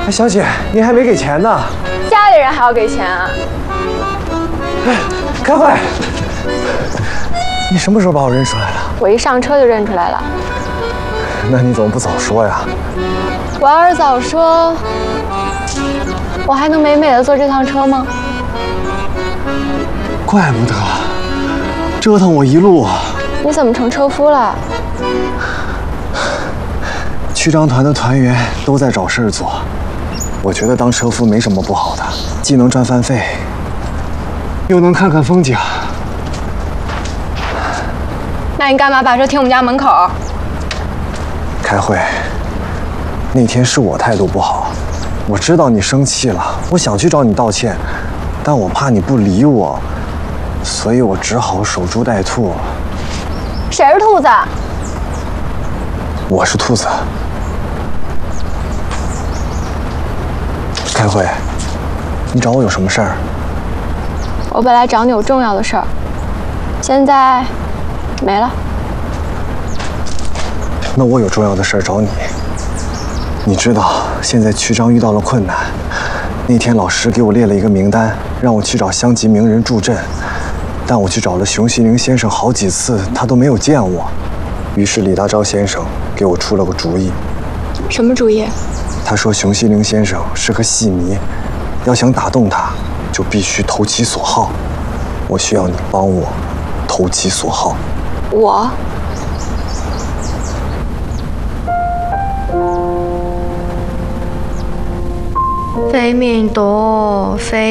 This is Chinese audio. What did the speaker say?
哎，小姐，您还没给钱呢。 家里人还要给钱啊？ 哎，开会！你什么时候把我认出来了？ 我一上车就认出来了。 那你怎么不早说呀？ 我要是早说，我还能美美的坐这趟车吗？ 怪不得，折腾我一路。 你怎么成车夫了？ 曲张团的团员都在找事儿做，我觉得当车夫没什么不好的，既能赚饭费，又能看看风景。 那你干嘛把车停我们家门口？ 开会。那天是我态度不好，我知道你生气了，我想去找你道歉，但我怕你不理我，所以我只好守株待兔。 谁是兔子？ 我是兔子。开会，你找我有什么事儿？ 我本来找你有重要的事儿，现在没了。 那我有重要的事儿找你。你知道现在曲张遇到了困难，那天老师给我列了一个名单，让我去找乡级名人助阵，但我去找了熊希龄先生好几次，他都没有见我。于是李大钊先生给我出了个主意。 什么主意？ 他说熊希龄先生是个戏迷，要想打动他，就必须投其所好。我需要你帮我投其所好。 我？ 飞命多飞。